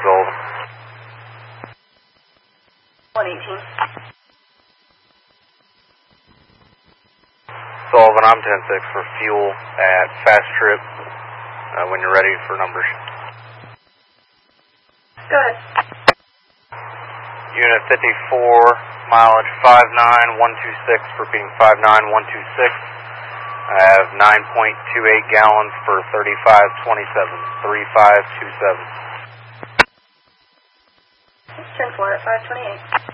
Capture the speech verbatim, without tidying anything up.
Sullivan. one eighteen. Sullivan, I'm ten six for fuel at Fast Trip uh, when you're ready for numbers. Go ahead. Unit fifty-four, mileage five nine one two six for being five nine one two six. I have nine point two eight gallons for thirty-five twenty-seven, thirty-five twenty-seven. ten four at five twenty-eight.